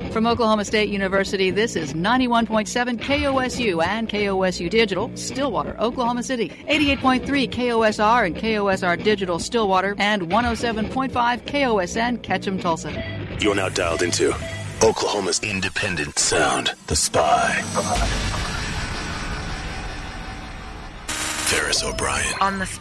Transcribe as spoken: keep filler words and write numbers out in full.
From Oklahoma State University, this is ninety-one point seven K O S U and K O S U Digital, Stillwater, Oklahoma City. eighty-eight point three K O S R and K O S R Digital, Stillwater. And one oh seven point five K O S N, Ketchum, Tulsa. You're now dialed into Oklahoma's independent sound, The Spy. Ferris O'Brien. On the